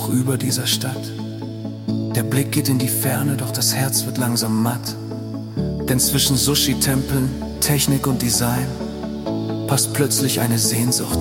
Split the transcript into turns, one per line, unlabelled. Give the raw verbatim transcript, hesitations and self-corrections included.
hoch über dieser Stadt. Der Blick geht in die Ferne, doch das Herz wird langsam matt. Denn zwischen Sushi-Tempeln, Technik und Design passt plötzlich eine Sehnsucht